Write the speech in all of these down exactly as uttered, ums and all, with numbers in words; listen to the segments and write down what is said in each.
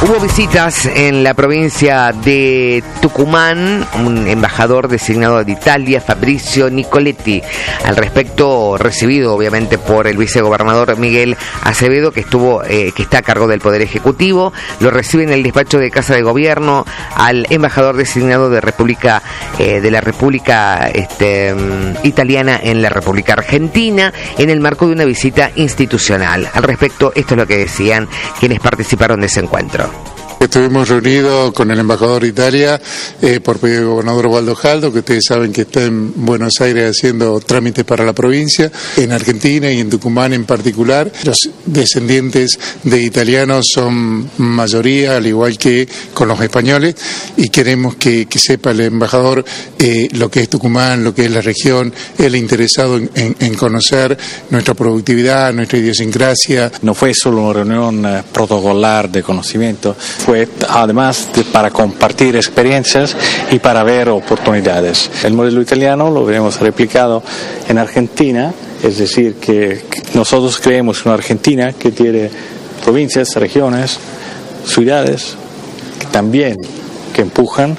Hubo visitas en la provincia de Tucumán, un embajador designado de Italia, Fabrizio Nicoletti. Al respecto, recibido obviamente por el vicegobernador Miguel Acevedo, que estuvo, eh, que está a cargo del Poder Ejecutivo. Lo recibe en el despacho de Casa de Gobierno al embajador designado de República eh, de la República este, Italiana en la República Argentina, en el marco de una visita institucional. Al respecto, esto es lo que decían quienes participaron de ese encuentro. Estuvimos reunidos con el embajador de Italia eh, por pedido del gobernador Waldo Jaldo, que ustedes saben que está en Buenos Aires haciendo trámites para la provincia, en Argentina y en Tucumán en particular. Los descendientes de italianos son mayoría, al igual que con los españoles, y queremos que, que sepa el embajador eh, lo que es Tucumán, lo que es la región. Él interesado en, en, en conocer nuestra productividad, nuestra idiosincrasia. No fue solo una reunión eh, protocolar de conocimiento, fue además de, para compartir experiencias y para ver oportunidades. El modelo italiano lo veremos replicado en Argentina, es decir, que nosotros creemos una Argentina que tiene provincias, regiones, ciudades que también que empujan,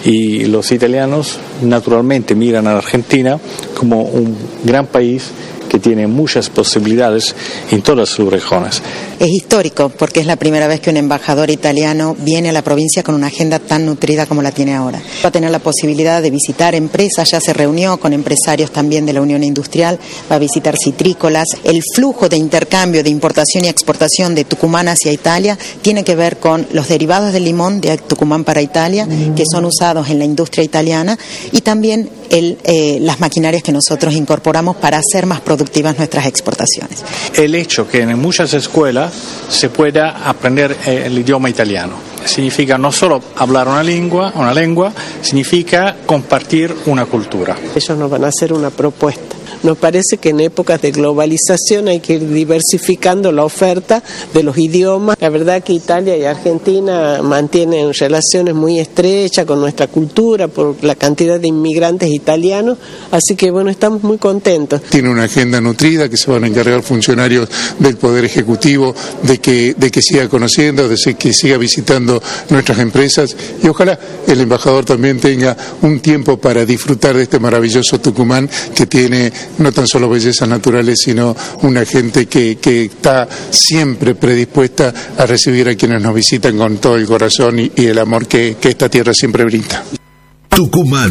y los italianos naturalmente miran a la Argentina como un gran país que tiene muchas posibilidades en todas sus regiones. Es histórico porque es la primera vez que un embajador italiano viene a la provincia con una agenda tan nutrida como la tiene ahora. Va a tener la posibilidad de visitar empresas, ya se reunió con empresarios también de la Unión Industrial, va a visitar citrícolas. El flujo de intercambio de importación y exportación de Tucumán hacia Italia tiene que ver con los derivados del limón de Tucumán para Italia, que son usados en la industria italiana, y también el, eh, las maquinarias que nosotros incorporamos para hacer más productivas nuestras exportaciones. El hecho que en muchas escuelas se pueda aprender el idioma italiano significa no solo hablar una lengua, una lengua, significa compartir una cultura. Ellos nos van a hacer una propuesta. Nos parece que en épocas de globalización hay que ir diversificando la oferta de los idiomas. La verdad que Italia y Argentina mantienen relaciones muy estrechas con nuestra cultura por la cantidad de inmigrantes italianos, así que bueno, estamos muy contentos. Tiene una agenda nutrida que se van a encargar funcionarios del Poder Ejecutivo de que, de que siga conociendo, de que siga visitando nuestras empresas, y ojalá el embajador también tenga un tiempo para disfrutar de este maravilloso Tucumán, que tiene no tan solo bellezas naturales, sino una gente que, que está siempre predispuesta a recibir a quienes nos visitan con todo el corazón y, y el amor que, que esta tierra siempre brinda. Tucumán.